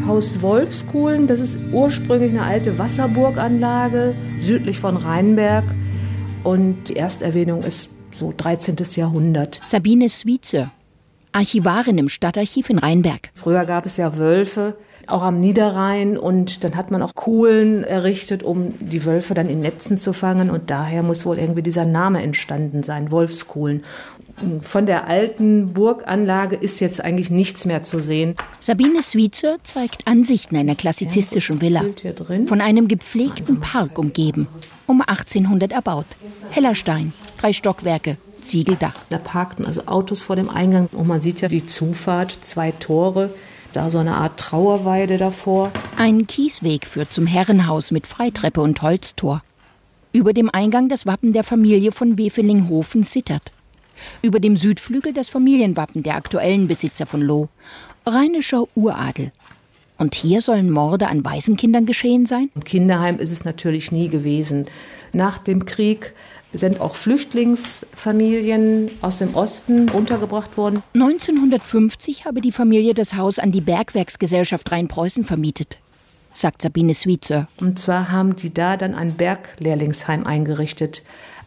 Haus Wolfskuhlen, das ist ursprünglich eine alte Wasserburganlage südlich von Rheinberg. Und die Ersterwähnung ist so 13. Jahrhundert. Sabine Swietzer, Archivarin im Stadtarchiv in Rheinberg. Früher gab es ja Wölfe, auch am Niederrhein. Und dann hat man auch Kuhlen errichtet, um die Wölfe dann in Netzen zu fangen. Und daher muss wohl irgendwie dieser Name entstanden sein, Wolfskuhlen. Von der alten Burganlage ist jetzt eigentlich nichts mehr zu sehen. Sabine Swietzer zeigt Ansichten einer klassizistischen Villa. Von einem gepflegten Park umgeben. Um 1800 erbaut. Heller Stein, 3 Stockwerke, Ziegeldach. Da parkten also Autos vor dem Eingang. Und man sieht ja die Zufahrt, 2 Tore. Da so eine Art Trauerweide davor. Ein Kiesweg führt zum Herrenhaus mit Freitreppe und Holztor. Über dem Eingang das Wappen der Familie von Wefelinghofen-Sittert. Über dem Südflügel das Familienwappen der aktuellen Besitzer von Loh. Rheinischer Uradel. Und hier sollen Morde an Waisenkindern geschehen sein? Ein Kinderheim ist es natürlich nie gewesen. Nach dem Krieg sind auch Flüchtlingsfamilien aus dem Osten untergebracht worden. 1950 habe die Familie das Haus an die Bergwerksgesellschaft Rheinpreußen vermietet, sagt Sabine Swietzer. Und zwar haben die da dann ein Berglehrlingsheim eingerichtet.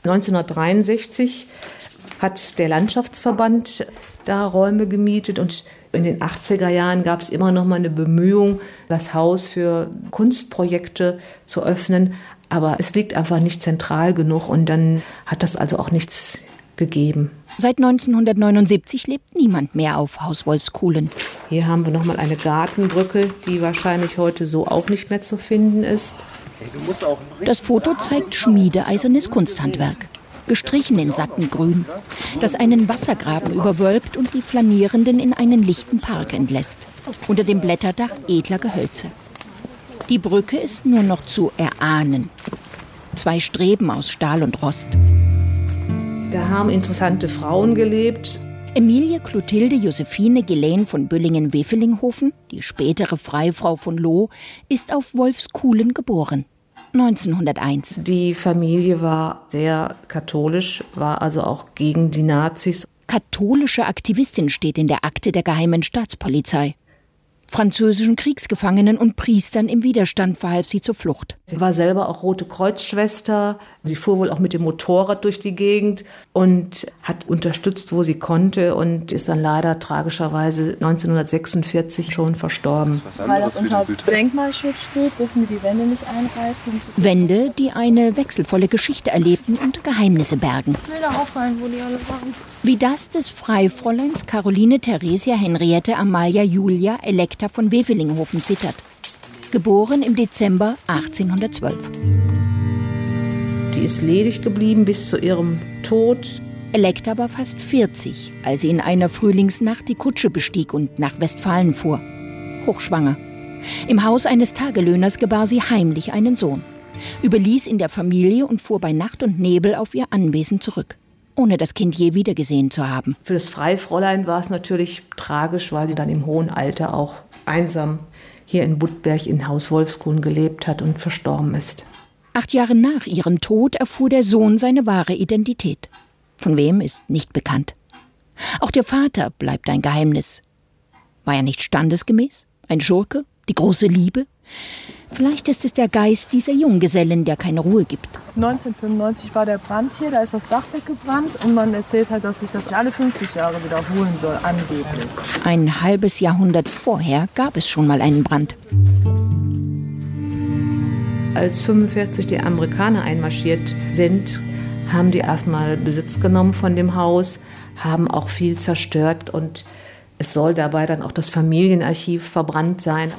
1963 hat der Landschaftsverband da Räume gemietet und in den 80er Jahren gab es immer noch mal eine Bemühung, das Haus für Kunstprojekte zu öffnen. Aber es liegt einfach nicht zentral genug und dann hat das also auch nichts gegeben. Seit 1979 lebt niemand mehr auf Haus Wolfskuhlen. Hier haben wir noch mal eine Gartenbrücke, die wahrscheinlich heute so auch nicht mehr zu finden ist. Das Foto zeigt schmiedeeisernes Kunsthandwerk. Gestrichen in satten Grün, das einen Wassergraben überwölbt und die Flanierenden in einen lichten Park entlässt. Unter dem Blätterdach edler Gehölze. Die Brücke ist nur noch zu erahnen. 2 Streben aus Stahl und Rost. Da haben interessante Frauen gelebt. Emilie Clotilde Josephine Gelen von Büllingen-Wefelinghofen, die spätere Freifrau von Loh, ist auf Wolfskuhlen geboren. 1901. Die Familie war sehr katholisch, war also auch gegen die Nazis. Katholische Aktivistin steht in der Akte der Geheimen Staatspolizei. Französischen Kriegsgefangenen und Priestern im Widerstand verhalf sie zur Flucht. Sie war selber auch Rote Kreuz-Schwester. Sie fuhr wohl auch mit dem Motorrad durch die Gegend und hat unterstützt, wo sie konnte und ist dann leider tragischerweise 1946 schon verstorben. Weil das unter Denkmalschutz steht, dürfen wir die Wände nicht einreißen. Wände, die eine wechselvolle Geschichte erlebten und Geheimnisse bergen. Ich will da auch rein, wo die alle waren. Wie das des Freifräuleins Caroline Theresia Henriette Amalia Julia Elekta von Wefelinghofen-Sittert. Geboren im Dezember 1812. Die ist ledig geblieben bis zu ihrem Tod. Elekta war fast 40, als sie in einer Frühlingsnacht die Kutsche bestieg und nach Westfalen fuhr. Hochschwanger. Im Haus eines Tagelöhners gebar sie heimlich einen Sohn. Überließ ihn der Familie und fuhr bei Nacht und Nebel auf ihr Anwesen zurück, ohne das Kind je wiedergesehen zu haben. Für das Freifräulein war es natürlich tragisch, weil sie dann im hohen Alter auch einsam hier in Budberg in Haus Wolfskuhlen gelebt hat und verstorben ist. 8 Jahre nach ihrem Tod erfuhr der Sohn seine wahre Identität. Von wem ist nicht bekannt. Auch der Vater bleibt ein Geheimnis. War er nicht standesgemäß? Ein Schurke? Die große Liebe? Vielleicht ist es der Geist dieser Junggesellen, der keine Ruhe gibt. 1995 war der Brand hier, da ist das Dach weggebrannt und man erzählt halt, dass sich das alle 50 Jahre wiederholen soll, angeblich. Ein halbes Jahrhundert vorher gab es schon mal einen Brand. Als 1945 die Amerikaner einmarschiert sind, haben die erstmal Besitz genommen von dem Haus, haben auch viel zerstört und es soll dabei dann auch das Familienarchiv verbrannt sein.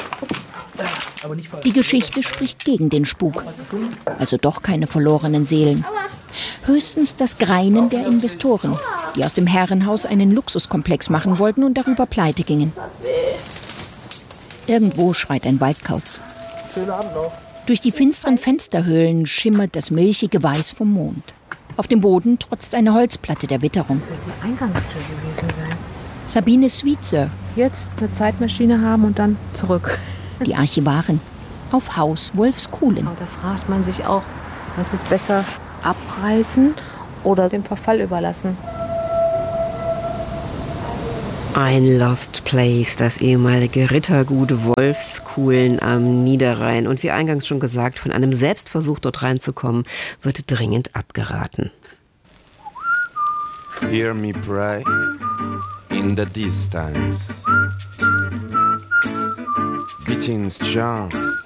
Die Geschichte spricht gegen den Spuk. Also doch keine verlorenen Seelen. Höchstens das Greinen der Investoren, die aus dem Herrenhaus einen Luxuskomplex machen wollten und darüber pleite gingen. Irgendwo schreit ein Waldkauz. Schönen Abend noch. Durch die finsteren Fensterhöhlen schimmert das milchige Weiß vom Mond. Auf dem Boden trotzt eine Holzplatte der Witterung. Das wird die Eingangstür gewesen sein. Sabine Swietzer, Jetzt eine Zeitmaschine haben und dann zurück. die Archivarin, auf Haus Wolfskuhlen. Da fragt man sich auch, was ist besser, abreißen oder dem Verfall überlassen? Ein Lost Place, das ehemalige Rittergut Wolfskuhlen am Niederrhein. Und wie eingangs schon gesagt, von einem Selbstversuch dort reinzukommen, wird dringend abgeraten. Hear me pray in the distance, beating strong